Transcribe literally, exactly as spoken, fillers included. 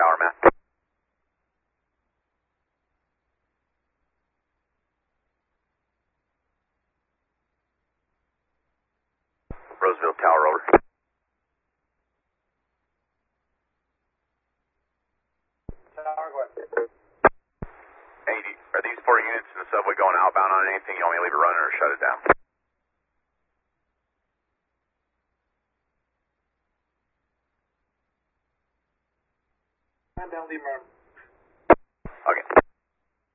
Tower, Matt. Roseville Tower, over. Tower, go ahead. Hey, are these four units in the subway going outbound on anything? You want me to leave it running or shut it down? And then leave them. Okay.